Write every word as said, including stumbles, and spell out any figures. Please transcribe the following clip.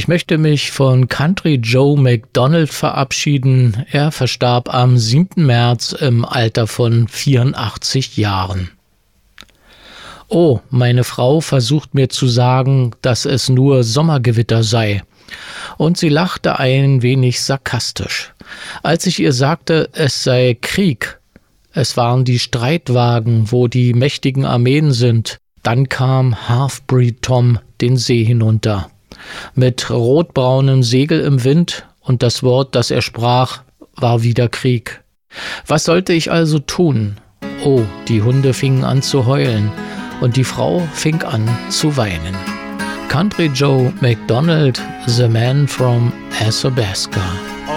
Ich möchte mich von Country Joe McDonald verabschieden. Er verstarb am siebten März im Alter von vierundachtzig Jahren. Oh, meine Frau versucht mir zu sagen, dass es nur Sommergewitter sei. Und sie lachte ein wenig sarkastisch, als ich ihr sagte, es sei Krieg. Es waren die Streitwagen, wo die mächtigen Armeen sind. Dann kam Half-Breed Tom den See hinunter, mit rotbraunem Segel im Wind, und das Wort, das er sprach, war wieder Krieg. Was sollte ich also tun? Oh, die Hunde fingen an zu heulen, und die Frau fing an zu weinen. Country Joe McDonald, The Man from Athabasca.